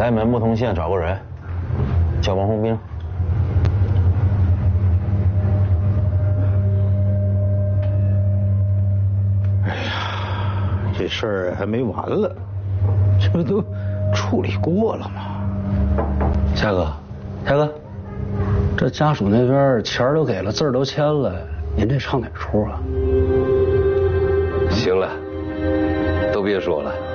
开门不通县找个人，叫王红兵。 哎呀，这事儿还没完了，这不都处理过了吗？ 夏哥，这家属那边钱都给了，字都签了，您这唱哪出啊？ 行了，都别说了。